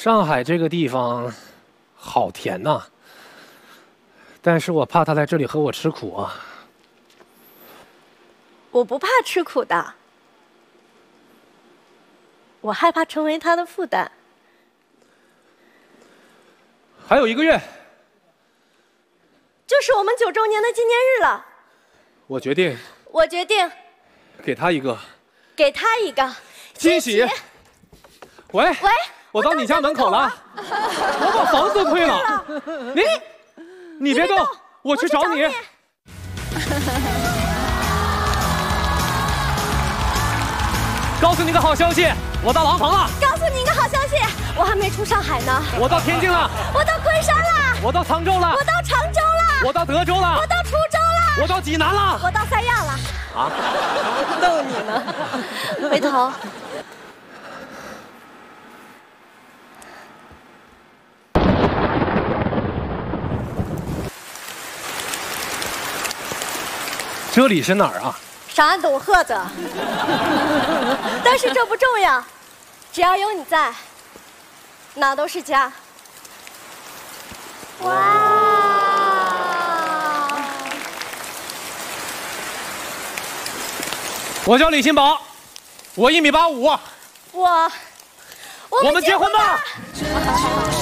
上海这个地方好甜呐，但是我怕他来这里和我吃苦啊。 我不怕吃苦的，我害怕成为他的负担。 还有1个月， 就是我们9周年的纪念日了。 我决定给他一个惊喜。 喂，我到你家门口了，我把房子退了。你别动，我去找你。告诉你个好消息，我到廊坊了。 告诉你一个好消息，我还没出上海呢。 我到天津了。 我到昆山了。 我到沧州了。 我到常州了。 我到德州了。 我到滁州了。 我到济南了。 我到三亚了。 啊？ 逗你呢。回头。 这里是哪儿啊？ 上岸董鹤子。但是这不重要，只要有你在，哪都是家。哇！ 我叫李新宝，我1.85米。 我们结婚吧！